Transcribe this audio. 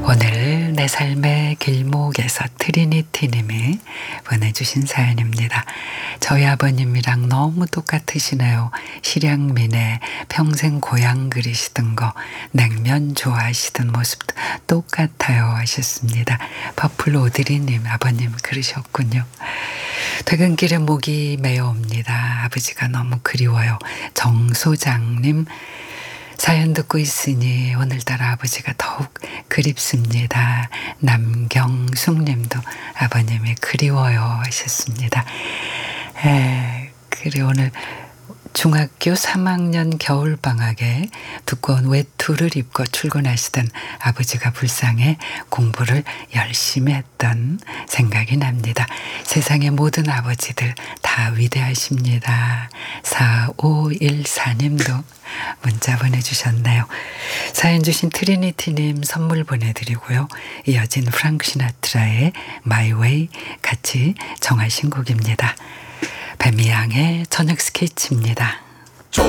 오늘 내 삶의 길목에서 트리니티님이 보내주신 사연입니다. 저희 아버님이랑 너무 똑같으시네요. 실향민에 평생 고향 그리시던 거, 냉면 좋아하시던 모습도 똑같아요 하셨습니다. 퍼플 오드리님 아버님 그러셨군요. 퇴근길에 목이 메어옵니다. 아버지가 너무 그리워요. 정소장님 사연 듣고 있으니 오늘따라 아버지가 더욱 그립습니다. 남경숙님도 아버님이 그리워요 하셨습니다. 그래 오늘 중학교 3학년 겨울방학에 두꺼운 외투를 입고 출근하시던 아버지가 불쌍해 공부를 열심히 했던 생각이 납니다. 세상의 모든 아버지들 다 위대하십니다. 4514님도 문자 보내주셨나요? 사연 주신 트리니티님 선물 보내드리고요. 이어진 프랑크 시나트라의 My Way 같이 정하신 곡입니다. 배미양의 저녁 스케치입니다.